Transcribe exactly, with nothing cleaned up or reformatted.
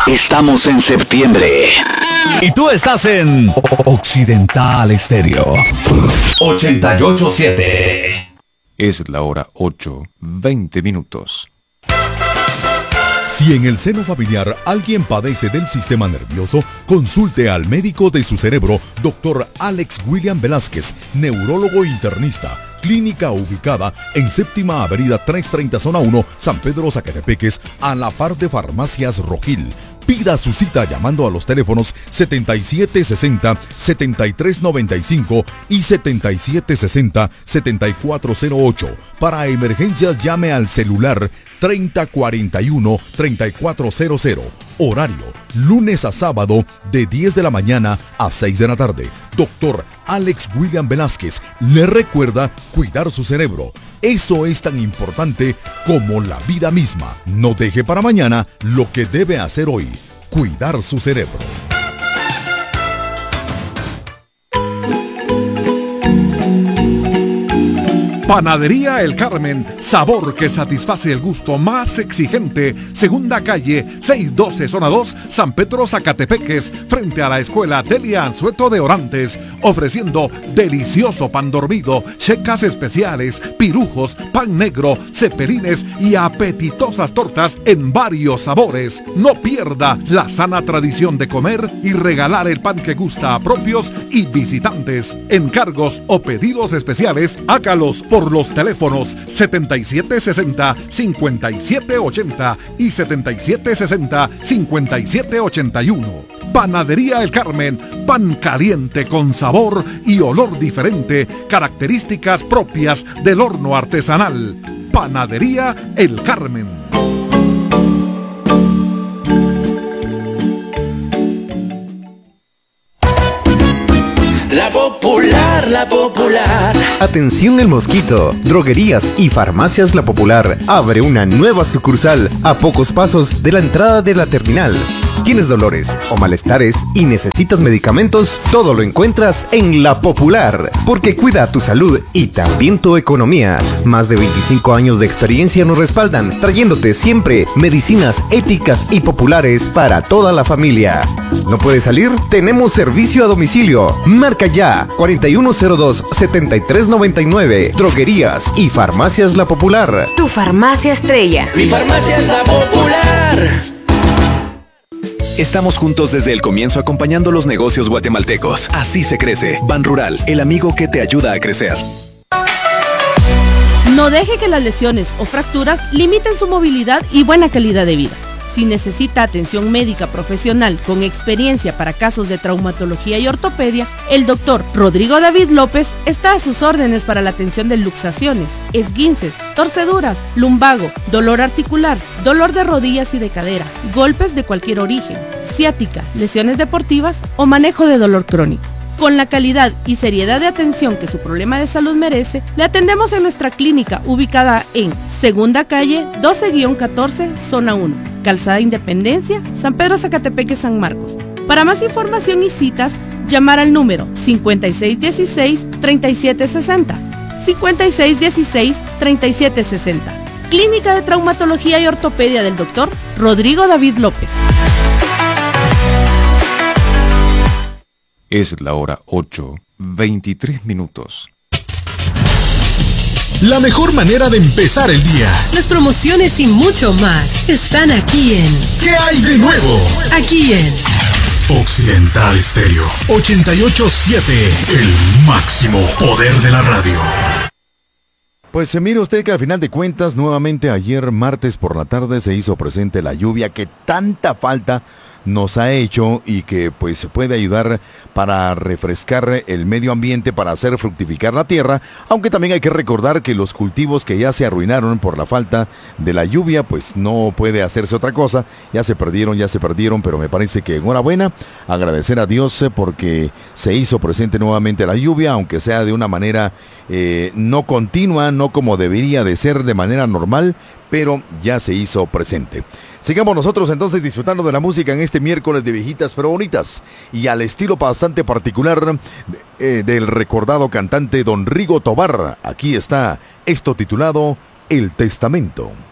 Estamos en septiembre. Y tú estás en Occidental Estéreo ochenta y ocho punto siete. Es la hora ocho, veinte minutos. Si en el seno familiar alguien padece del sistema nervioso, consulte al médico de su cerebro, doctor Alex William Velázquez, neurólogo internista. Clínica ubicada en Séptima Avenida trescientos treinta Zona uno, San Pedro Zacatepeques, a la par de Farmacias Rojil. Pida su cita llamando a los teléfonos setenta y siete sesenta, setenta y tres noventa y cinco y setenta y siete sesenta, setenta y cuatro cero ocho. Para emergencias llame al celular treinta cuarenta y uno, treinta y cuatro cero cero. Horario, lunes a sábado de diez de la mañana a seis de la tarde. Doctor Alex William Velázquez le recuerda cuidar su cerebro. Eso es tan importante como la vida misma. No deje para mañana lo que debe hacer hoy. Cuidar su cerebro. Panadería El Carmen, sabor que satisface el gusto más exigente. Segunda calle, seiscientos doce, zona dos, San Pedro Zacatepeques, frente a la escuela Delia Anzueto de Orantes, ofreciendo delicioso pan dormido, checas especiales, pirujos, pan negro, cepelines y apetitosas tortas en varios sabores. No pierda la sana tradición de comer y regalar el pan que gusta a propios y visitantes. Encargos o pedidos especiales, hágalos por Por los teléfonos setenta y siete sesenta, cincuenta y siete ochenta y setenta y siete sesenta, cincuenta y siete ochenta y uno. Panadería El Carmen, pan caliente con sabor y olor diferente, características propias del horno artesanal. Panadería El Carmen. La Popular, La Popular. Atención El Mosquito, Droguerías y Farmacias La Popular abre una nueva sucursal a pocos pasos de la entrada de la terminal. ¿Tienes dolores o malestares y necesitas medicamentos? Todo lo encuentras en La Popular, porque cuida tu salud y también tu economía. Más de veinticinco años de experiencia nos respaldan, trayéndote siempre medicinas éticas y populares para toda la familia. ¿No puedes salir? Tenemos servicio a domicilio. Marca ya cuarenta y uno cero dos, setenta y tres noventa y nueve. Droguerías y Farmacias La Popular. Tu farmacia estrella. Mi farmacia es La Popular. Estamos juntos desde el comienzo acompañando los negocios guatemaltecos. Así se crece. Ban Rural, el amigo que te ayuda a crecer. No deje que las lesiones o fracturas limiten su movilidad y buena calidad de vida. Si necesita atención médica profesional con experiencia para casos de traumatología y ortopedia, el doctor Rodrigo David López está a sus órdenes para la atención de luxaciones, esguinces, torceduras, lumbago, dolor articular, dolor de rodillas y de cadera, golpes de cualquier origen, ciática, lesiones deportivas o manejo de dolor crónico. Con la calidad y seriedad de atención que su problema de salud merece, le atendemos en nuestra clínica ubicada en Segunda Calle doce guión catorce, Zona uno, Calzada Independencia, San Pedro Zacatepeques, San Marcos. Para más información y citas, llamar al número cincuenta y seis dieciséis, treinta y siete sesenta, cincuenta y seis dieciséis, treinta y siete sesenta. Clínica de Traumatología y Ortopedia del doctor Rodrigo David López. Es la hora ocho, veintitrés minutos. La mejor manera de empezar el día. Las promociones y mucho más están aquí en ¿Qué hay de nuevo? Aquí en Occidental Estéreo ochenta y ocho punto siete, el máximo poder de la radio. Pues se mire usted que al final de cuentas, nuevamente ayer martes por la tarde se hizo presente la lluvia que tanta falta nos ha hecho y que pues puede ayudar para refrescar el medio ambiente, para hacer fructificar la tierra, aunque también hay que recordar que los cultivos que ya se arruinaron por la falta de la lluvia, pues no puede hacerse otra cosa, ya se perdieron, ya se perdieron, pero me parece que enhorabuena, agradecer a Dios porque se hizo presente nuevamente la lluvia, aunque sea de una manera eh, no continua, no como debería de ser de manera normal, pero ya se hizo presente. Sigamos nosotros entonces disfrutando de la música en este miércoles de viejitas pero bonitas y al estilo bastante particular eh, del recordado cantante Don Rigo Tobar. Aquí está esto titulado El Testamento.